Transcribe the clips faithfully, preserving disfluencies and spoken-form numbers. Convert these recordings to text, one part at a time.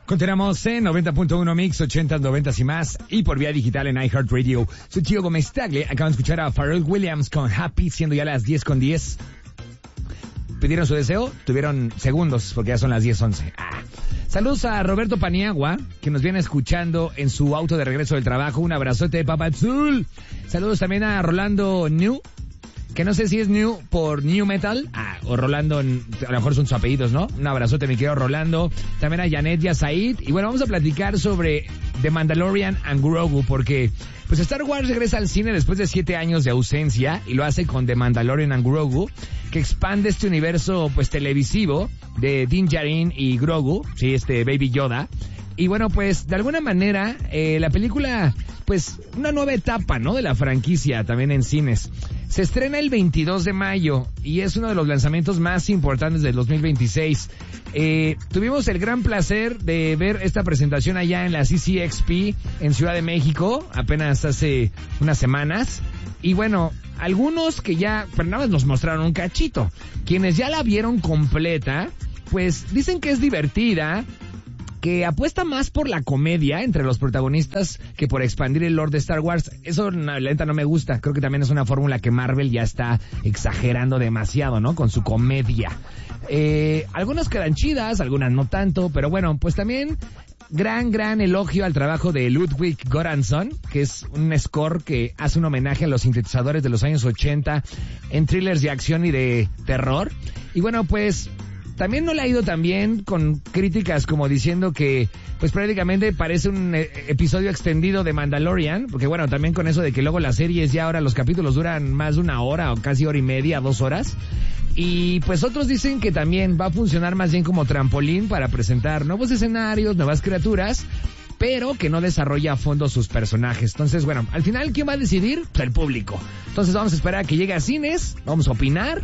Continuamos en noventa punto uno Mix, ochenta, noventa y más, y por vía digital en iHeartRadio. Soy Gio Gómez Tagle. Acaban de escuchar a Pharrell Williams con Happy, siendo ya las diez con diez. ¿Pidieron su deseo? Tuvieron segundos, porque ya son las diez once. Ah. Saludos a Roberto Paniagua, que nos viene escuchando en su auto de regreso del trabajo. Un abrazote de Papa Azul. Saludos también a Rolando New, que no sé si es New por New Metal, ah, o Rolando, a lo mejor son sus apellidos, ¿no? Un abrazote, mi querido Rolando. También a Janet y a Said. Y bueno, vamos a platicar sobre The Mandalorian and Grogu, porque pues Star Wars regresa al cine después de siete años de ausencia, y lo hace con The Mandalorian and Grogu, que expande este universo pues televisivo de Din Djarin y Grogu, sí, este Baby Yoda. Y bueno, pues de alguna manera eh, la película, pues una nueva etapa, ¿no?, de la franquicia también en cines. Se estrena el veintidós de mayo y es uno de los lanzamientos más importantes del dos mil veintiséis. Eh, tuvimos el gran placer de ver esta presentación allá en la C C X P en Ciudad de México, apenas hace unas semanas. Y bueno, algunos que ya, pero nada más nos mostraron un cachito. Quienes ya la vieron completa, pues dicen que es divertida, que apuesta más por la comedia entre los protagonistas que por expandir el lore de Star Wars. Eso, la neta, no me gusta. Creo que también es una fórmula que Marvel ya está exagerando demasiado, ¿no?, con su comedia. Eh, algunas quedan chidas, algunas no tanto, pero bueno, pues también gran, gran elogio al trabajo de Ludwig Göransson, que es un score que hace un homenaje a los sintetizadores de los años ochenta en thrillers de acción y de terror. Y bueno, pues también no le ha ido tan bien, con críticas como diciendo que pues prácticamente parece un eh, episodio extendido de Mandalorian, porque bueno, también con eso de que luego las series ya ahora los capítulos duran más de una hora o casi hora y media, dos horas. Y pues otros dicen que también va a funcionar más bien como trampolín para presentar nuevos escenarios, nuevas criaturas, pero que no desarrolla a fondo sus personajes. Entonces, bueno, al final, ¿quién va a decidir? Pues el público. Entonces vamos a esperar a que llegue a cines, vamos a opinar,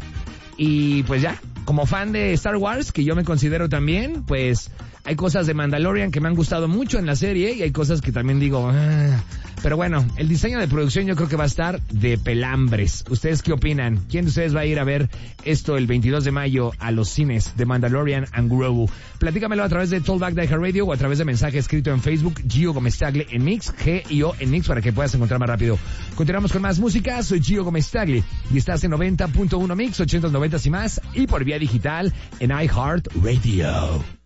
y pues ya, como fan de Star Wars, que yo me considero también, pues hay cosas de Mandalorian que me han gustado mucho en la serie y hay cosas que también digo, ah. Pero bueno, el diseño de producción yo creo que va a estar de pelambres. ¿Ustedes qué opinan? ¿Quién de ustedes va a ir a ver esto el veintidós de mayo a los cines de Mandalorian and Grogu? Platícamelo a través de Talkback de iHeartRadio o a través de mensaje escrito en Facebook, Gio Gómez Tagle en Mix, G I O en Mix, para que puedas encontrar más rápido. Continuamos con más música. Soy Gio Gómez Tagle y estás en noventa punto uno Mix, ochenta, noventa y más, y por vía digital en iHeartRadio.